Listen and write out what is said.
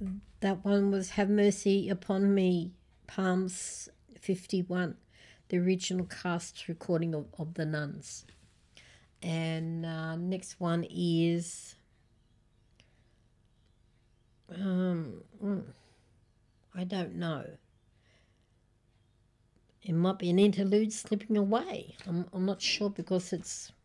that one was Have Mercy Upon Me, Palms 51, the original cast recording of The Nuns. And next one is, I don't know. It might be an interlude, Slipping Away. I'm not sure because it's